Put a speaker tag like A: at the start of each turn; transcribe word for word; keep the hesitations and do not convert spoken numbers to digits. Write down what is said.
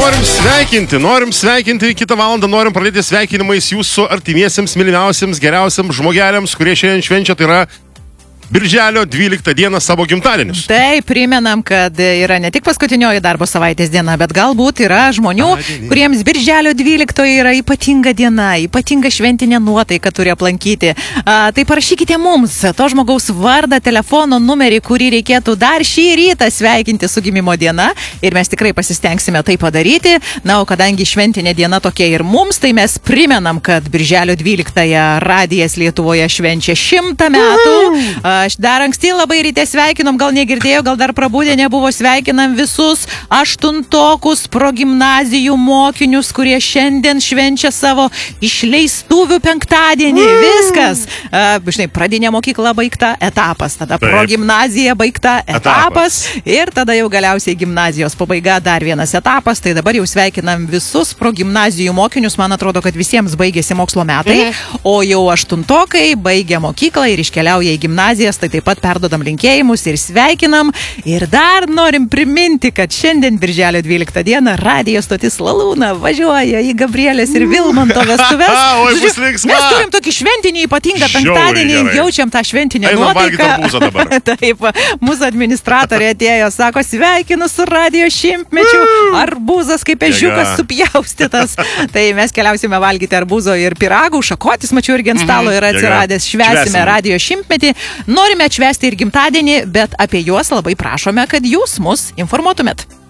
A: norim sveikinti, norim sveikinti kitą valandą, norim pradėti sveikinimais jūsų artimiesiems, mylimiausiams, geriausiams žmogeliams, kurie šiandien švenčia, tai yra Birželio dvyliktą dieną savo gimtadienius.
B: Tai primenam, kad yra ne tik paskutinioji darbo savaitės diena, bet galbūt yra žmonių, Adienį. kuriems Birželio dvyliktoji yra ypatinga diena, ypatinga šventinė nuotaika turi aplankyti. A, tai parašykite mums to žmogaus vardą, telefono numerį, kurį reikėtų dar šį rytą sveikinti su gimimo diena ir mes tikrai pasistengsime tai padaryti. Na, o kadangi šventinė diena tokia ir mums, tai mes primenam, kad Birželio dvyliktąją radijas Lietuvoje švenčia šimtą metų. A, Aš dar anksti labai ryte sveikinom, gal negirdėjau, gal dar prabūdė nebuvo, sveikinam visus aštuntokus progimnazijų mokinius, kurie šiandien švenčia savo išleistuvių penktadienį. Viskas. Uh, žinai, pradinė mokykla baigta, etapas, tada Taip. progimnazija baigta, etapas, etapas ir tada jau galiausiai gimnazijos pabaiga, dar vienas etapas. Tai dabar jau sveikinam visus progimnazijų mokinius, man atrodo, kad visiems baigėsi mokslo metai, mhm. o jau aštuntokai baigia mokyklą ir iškeliauja į gimnaziją. Tai taip pat perdodam linkėjimus ir sveikinam. Ir dar norim priminti, kad šiandien Birželio dvyliktą dieną radijo stotis Lalūna važiuoja į Gabrielės ir Vilmanto vestuves.
A: Oi, bus linksma.
B: Mes turim tokį šventinį ypatingą penktadienį, jaučiam tą šventinę nuotaiką. Taip, mūsų administratorė atėjo, sako, sveikinu su radijo šimtmečiu. Arbūzas kaip ežiukas supjaustytas. Tai mes keliausime valgyti arbūzo ir piragų. Šakotis, mačiau, irgi ant stalo yra atsiradęs. Švęsime radijo šimtmetį. Norime atšvęsti ir gimtadienį, bet apie juos labai prašome, kad jūs mus informuotumėt.